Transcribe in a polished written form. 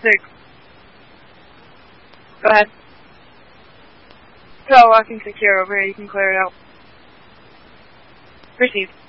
6. Go ahead. So, walking secure over here, you can clear it out. Received.